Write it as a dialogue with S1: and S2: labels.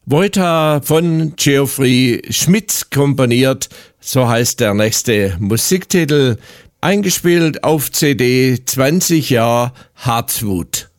S1: Volta von Geoffrey Schmidt komponiert, so heißt der nächste Musiktitel, eingespielt auf CD 20 Jahre Heartwood.